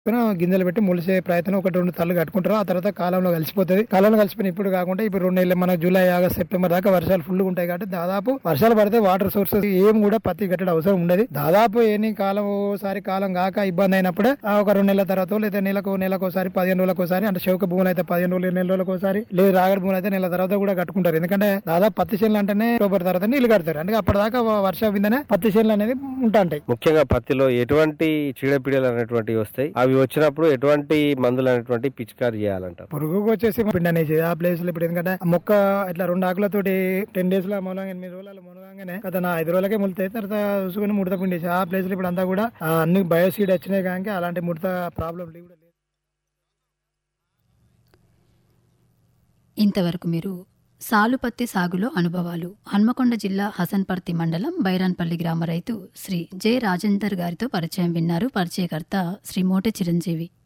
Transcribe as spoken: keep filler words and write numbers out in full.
గింజలు పెట్టి మొలిసే ప్రయత్నం ఒకటి రెండు తల్లు కట్టుకుంటారు. ఆ తర్వాత కాలంలో కలిసిపోతుంది. కాలంలో కలిసిపోయిన ఇప్పుడు కాకుండా ఇప్పుడు రెండు నెలలు మన జూలై ఆగస్ట్ సెప్టెంబర్ దాకా వర్షాలు ఫుల్ ఉంటాయి కాబట్టి దాదాపు వర్షాలు పడితే వాటర్ సోర్సెస్ ఏం కూడా పత్తి కట్టడం అవసరం ఉండదు. దాదాపు ఎన్ని కాలం ఓసారి కాలం కాక ఇబ్బంది అయినప్పుడే ఒక రెండు నెలల తర్వాత లేదా నెలకు నెలకు ఒకసారి పదిహేను రోజులకు ఒకసారి అంటే చౌక భూములు అయితే పదిహేను రోజులు నెల రోజులకు ఒకసారి లేదు రాగడి భూములు అయితే నెల తర్వాత కూడా కట్టుకుంటారు. ఎందుకంటే దాదాపు పత్తి చేనులు అంటేనే అక్టోబర్ తర్వాత నీళ్లు కడతారు. అంటే అప్పటిదాకా వర్షం విందనే పత్తి చేనులు అనేది ఉంటాయి. ముఖ్యంగా పత్తిలో ఎటువంటి చీడపీడలు అనేటువంటివి వస్తాయి, అవి వచ్చినప్పుడు ఎటువంటి మందులు అనేటువంటి పిచికారి చేయాలంటారు? పురుగుకు వచ్చేసి పిండి అనేది ఆ ప్లేస్ లో ఇప్పుడు ఎందుకంటే మొక్క ఇట్లా రెండు ఆకులతోటి టెన్ డేస్ లో మూలంగా ఎనిమిది రోజులు మునగానే కదా నా ఐదు రోజులకే ముడతాయి. తర్వాత చూసుకుని ముడత పిండి ఆ ప్లేస్ లో ఇప్పుడు అంతా కూడా అన్ని బయోసీడ్ వచ్చినాయి కానీ అలాంటి ముడత ప్రాబ్లం లేదు. ఇంతవరకు మీరు సాలుపత్తి సాగులో అనుభవాలు హన్మకొండ జిల్లా హసన్పర్తి మండలం బైరాన్పల్లి గ్రామ రైతు శ్రీ జె రాజేందర్ గారితో పరిచయం విన్నారు. పరిచయకర్త శ్రీ మోటె చిరంజీవి.